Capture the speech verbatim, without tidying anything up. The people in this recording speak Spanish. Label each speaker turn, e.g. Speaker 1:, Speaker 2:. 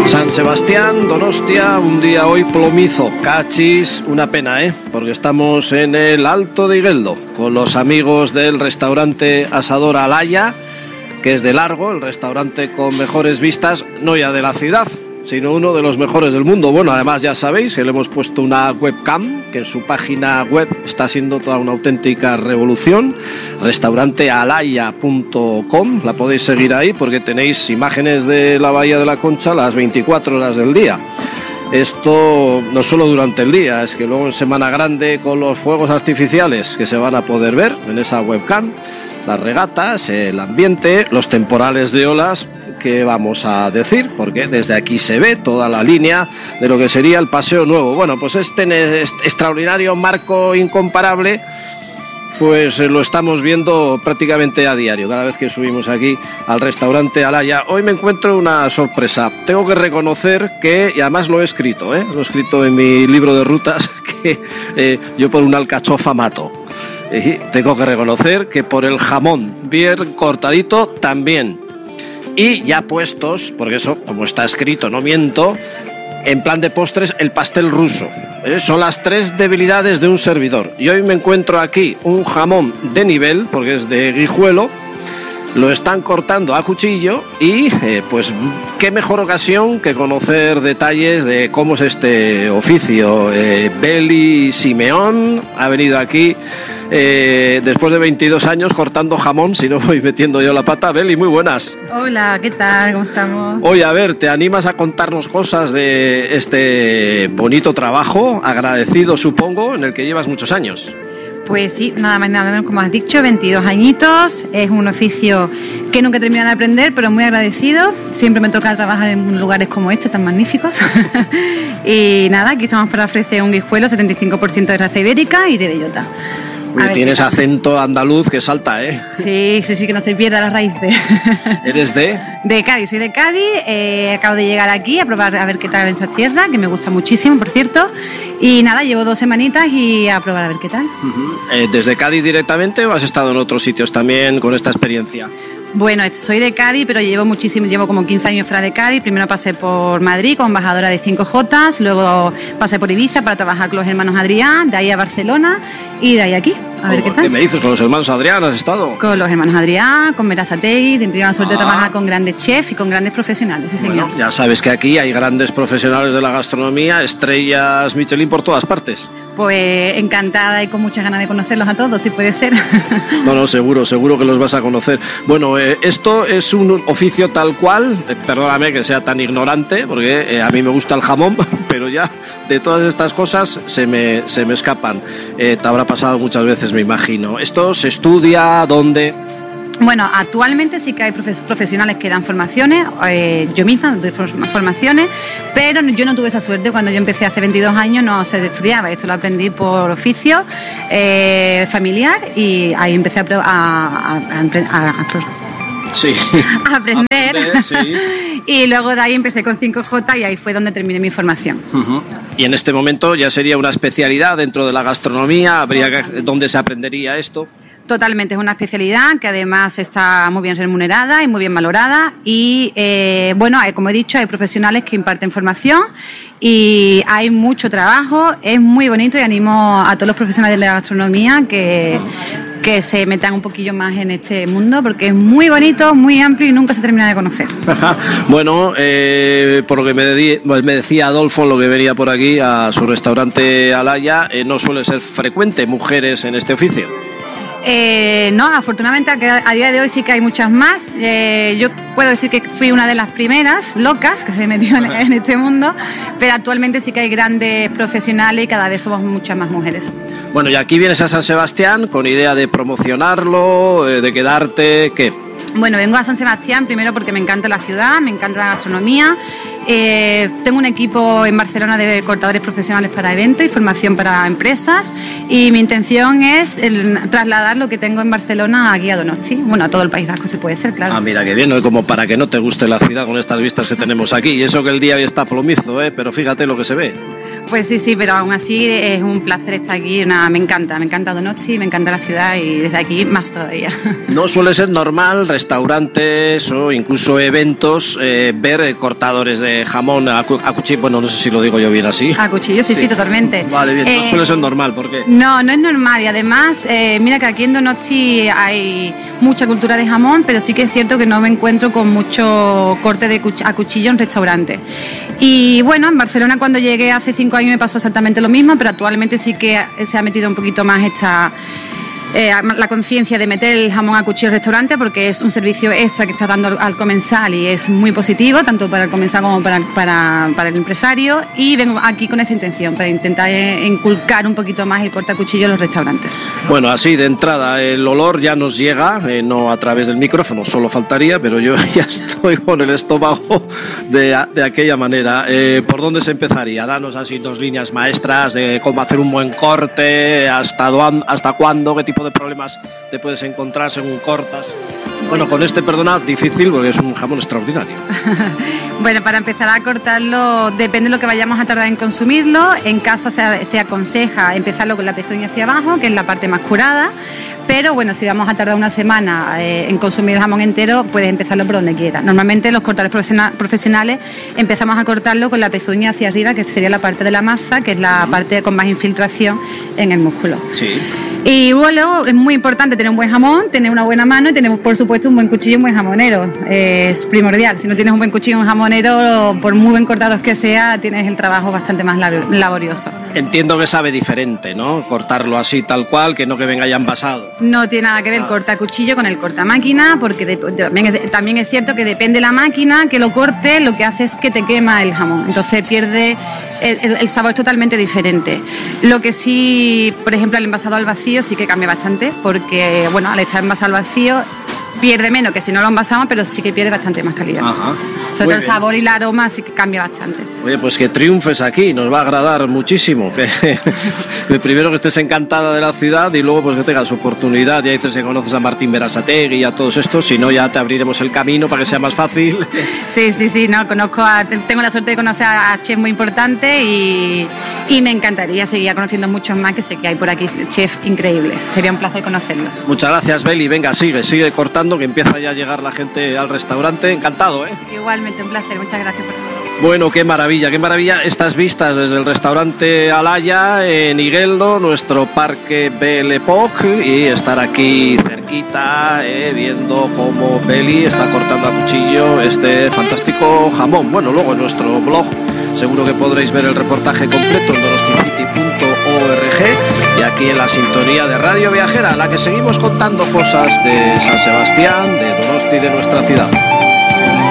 Speaker 1: San Sebastián, Donostia, un día hoy plomizo, cachis, una pena, ¿eh? Porque estamos en el Alto de Igueldo, con los amigos del restaurante Asador Alaya, que es de largo, el restaurante con mejores vistas, no ya de la ciudad, sino uno de los mejores del mundo. Bueno, además ya sabéis que le hemos puesto una webcam, que en su página web está siendo toda una auténtica revolución, restaurante alaya punto com, la podéis seguir ahí porque tenéis imágenes de la Bahía de la Concha las veinticuatro horas del día. Esto no solo durante el día, es que luego en Semana Grande con los fuegos artificiales que se van a poder ver en esa webcam, las regatas, el ambiente, los temporales de olas, que vamos a decir, porque desde aquí se ve toda la línea de lo que sería el Paseo Nuevo. Bueno, pues este, este extraordinario marco incomparable, pues lo estamos viendo prácticamente a diario, cada vez que subimos aquí al restaurante Alaya. Hoy me encuentro una sorpresa. Tengo que reconocer que, y además lo he escrito, ¿eh? lo he escrito en mi libro de rutas, que eh, yo por una alcachofa mato. Y tengo que reconocer que por el jamón bien cortadito también. Y ya puestos, porque eso, como está escrito, no miento, en plan de postres, el pastel ruso. ¿Eh? Son las tres debilidades de un servidor. Y hoy me encuentro aquí un jamón de nivel, porque es de Guijuelo, lo están cortando a cuchillo y eh, pues qué mejor ocasión que conocer detalles de cómo es este oficio. Eh, Beli Simeón ha venido aquí eh, después de veintidós años cortando jamón, si no voy metiendo yo la pata. Beli, muy buenas.
Speaker 2: Hola, ¿qué tal? ¿Cómo estamos?
Speaker 1: Oye, a ver, ¿te animas a contarnos cosas de este bonito trabajo, agradecido supongo, en el que llevas muchos años?
Speaker 2: Pues sí, nada más nada menos, como has dicho, veintidós añitos, es un oficio que nunca he terminado de aprender, pero muy agradecido. Siempre me toca trabajar en lugares como este, tan magníficos. Y nada, aquí estamos para ofrecer un guijuelo, setenta y cinco por ciento de raza ibérica y de bellota.
Speaker 1: Uy, tienes acento andaluz que salta, ¿eh?
Speaker 2: Sí, sí, sí, que no se pierda las raíces.
Speaker 1: ¿Eres de?
Speaker 2: De Cádiz, soy de Cádiz, eh, acabo de llegar aquí a probar a ver qué tal en esta tierra, que me gusta muchísimo, por cierto, y nada, llevo dos semanitas y a probar a ver qué tal.
Speaker 1: Uh-huh. eh, ¿Desde Cádiz directamente o has estado en otros sitios también con esta experiencia?
Speaker 2: Bueno, soy de Cádiz, pero llevo muchísimo, llevo como quince años fuera de Cádiz. Primero pasé por Madrid como embajadora de cinco Jotas, luego pasé por Ibiza para trabajar con los hermanos Adrián, de ahí a Barcelona y de ahí aquí. A ver
Speaker 1: oh,
Speaker 2: qué tal.
Speaker 1: ¿Qué me dices? ¿Con los hermanos Adrián has estado?
Speaker 2: Con los hermanos Adrián, con Berasategui, tendría la suerte ah. de trabajar con grandes chefs y con grandes profesionales, sí, señor.
Speaker 1: Bueno, ya sabes que aquí hay grandes profesionales de la gastronomía, estrellas Michelin por todas partes.
Speaker 2: Pues encantada y con muchas ganas de conocerlos a todos, si puede ser.
Speaker 1: No, no, seguro, seguro que los vas a conocer. Bueno, eh, esto es un oficio tal cual, eh, perdóname que sea tan ignorante, porque eh, a mí me gusta el jamón, pero ya de todas estas cosas se me, se me escapan. Eh, te habrá pasado muchas veces, me imagino. ¿Esto se estudia? ¿Dónde?
Speaker 2: Bueno, actualmente sí que hay profesionales que dan formaciones, eh, yo misma doy formaciones, pero yo no tuve esa suerte. Cuando yo empecé hace veintidós años no se estudiaba, esto lo aprendí por oficio eh, familiar y ahí empecé a, a, a, a, a,
Speaker 1: sí.
Speaker 2: a aprender,
Speaker 1: aprender sí.
Speaker 2: Y luego de ahí empecé con cinco J y ahí fue donde terminé mi formación.
Speaker 1: Uh-huh. Y en este momento ya sería una especialidad dentro de la gastronomía, habría que, ¿dónde se aprendería esto?
Speaker 2: Totalmente, es una especialidad que además está muy bien remunerada y muy bien valorada y eh, bueno, hay, como he dicho, hay profesionales que imparten formación y hay mucho trabajo, es muy bonito y animo a todos los profesionales de la gastronomía que, que se metan un poquillo más en este mundo porque es muy bonito, muy amplio y nunca se termina de conocer.
Speaker 1: Bueno, eh, por lo que me, de, me decía Adolfo, lo que venía por aquí a su restaurante Alaya, eh, no suele ser frecuente mujeres en este oficio.
Speaker 2: Eh, no, afortunadamente a día de hoy sí que hay muchas más. Eh, yo puedo decir que fui una de las primeras locas que se metió en, en este mundo, pero actualmente sí que hay grandes profesionales y cada vez somos muchas más mujeres.
Speaker 1: Bueno, y aquí vienes a San Sebastián con idea de promocionarlo, eh, de quedarte, ¿qué?
Speaker 2: Bueno, vengo a San Sebastián primero porque me encanta la ciudad, me encanta la gastronomía. Eh, tengo un equipo en Barcelona de cortadores profesionales para eventos y formación para empresas y mi intención es el, trasladar lo que tengo en Barcelona aquí a Donosti, bueno, a todo el País Vasco si puede ser, claro.
Speaker 1: Ah, mira, qué bien, ¿no? Como para que no te guste la ciudad con estas vistas que tenemos aquí, y eso que el día hoy está plomizo, ¿eh? Pero fíjate lo que se ve.
Speaker 2: Pues sí, sí, pero aún así es un placer estar aquí, nada, me encanta, me encanta Donosti, me encanta la ciudad y desde aquí más todavía.
Speaker 1: No suele ser normal restaurantes o incluso eventos eh, ver cortadores de eh, jamón a, cu- a cuchillo, bueno, no sé si lo digo yo bien así.
Speaker 2: A cuchillo, sí, sí, sí, totalmente.
Speaker 1: Vale, bien,
Speaker 2: Eh,
Speaker 1: no suele ser normal, ¿por qué?
Speaker 2: No, no es normal y además, eh, mira que aquí en Donosti hay mucha cultura de jamón, pero sí que es cierto que no me encuentro con mucho corte de cuch- a cuchillo en restaurantes. Y bueno, en Barcelona cuando llegué hace cinco años me pasó exactamente lo mismo, pero actualmente sí que se ha metido un poquito más esta... Eh, la conciencia de meter el jamón a cuchillo en restaurante, porque es un servicio extra que está dando al, al comensal y es muy positivo, tanto para el comensal como para, para, para el empresario, y vengo aquí con esa intención, para intentar eh, inculcar un poquito más el corte a cuchillo en los restaurantes.
Speaker 1: Bueno, así de entrada el olor ya nos llega, eh, no a través del micrófono, solo faltaría, pero yo ya estoy con el estómago de, de aquella manera. Eh, ¿Por dónde se empezaría? Danos así dos líneas maestras de cómo hacer un buen corte, hasta, duan, hasta cuándo, qué tipo de problemas te puedes encontrar según cortas. Bueno, con este, perdona, difícil porque es un jamón extraordinario.
Speaker 2: Bueno, para empezar a cortarlo, depende de lo que vayamos a tardar en consumirlo. En casa se, se aconseja empezarlo con la pezuña hacia abajo, que es la parte más curada. Pero bueno, si vamos a tardar una semana eh, en consumir el jamón entero, puedes empezarlo por donde quieras. Normalmente los cortadores profesional, profesionales empezamos a cortarlo con la pezuña hacia arriba, que sería la parte de la masa, que es la parte con más infiltración en el músculo.
Speaker 1: Sí.
Speaker 2: Y luego es muy importante tener un buen jamón, tener una buena mano y tener, por supuesto, un buen cuchillo y un buen jamonero. Eh, es primordial. Si no tienes un buen cuchillo y un jamonero, por muy buen cortados que sea, tienes el trabajo bastante más laborioso.
Speaker 1: Entiendo que sabe diferente, ¿no? Cortarlo así tal cual, que no que venga ya envasado.
Speaker 2: No tiene nada que ver el cortacuchillo con el cortamáquina, porque de, de, también, es, también es cierto que depende de la máquina que lo corte, lo que hace es que te quema el jamón. Entonces pierde... El, el, el sabor es totalmente diferente. Lo que sí, por ejemplo, el envasado al vacío sí que cambia bastante, porque bueno, al estar envasado al vacío pierde menos que si no lo envasamos, pero sí que pierde bastante más calidad.
Speaker 1: Ajá.
Speaker 2: Sobre todo el sabor y el aroma sí que cambia bastante.
Speaker 1: Oye, pues que triunfes aquí, nos va a agradar muchísimo. Que, primero que estés encantada de la ciudad y luego pues que tengas oportunidad. Ya dices que conoces a Martín Berasategui y a todos estos, si no ya te abriremos el camino para que sea más fácil.
Speaker 2: Sí, sí, sí, no, conozco a, tengo la suerte de conocer a chefs muy importantes y, y me encantaría seguir conociendo muchos más, que sé que hay por aquí chefs increíbles. Sería un placer conocerlos.
Speaker 1: Muchas gracias, Beli. Venga, sigue, sigue cortando, que empieza ya a llegar la gente al restaurante. Encantado, ¿eh?
Speaker 2: Igualmente, un placer. Muchas gracias por todo.
Speaker 1: Bueno, qué maravilla, qué maravilla estas vistas desde el restaurante Alaya en Igueldo, nuestro parque Belle Époque, y estar aquí cerquita eh, viendo cómo Beli está cortando a cuchillo este fantástico jamón. Bueno, luego en nuestro blog seguro que podréis ver el reportaje completo en donosticity punto org y aquí en la sintonía de Radio Viajera, a la que seguimos contando cosas de San Sebastián, de Donosti, de nuestra ciudad.